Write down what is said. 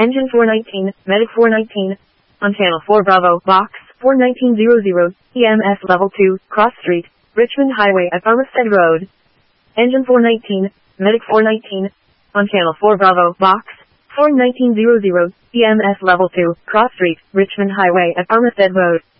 Engine 419, Medic 419. On Channel 4 Bravo, Box 41900, EMS Level 2, Cross Street, Richmond Highway at Armistead Road. Engine 419, Medic 419. On Channel 4 Bravo, Box 41900, EMS Level 2, Cross Street, Richmond Highway at Armistead Road.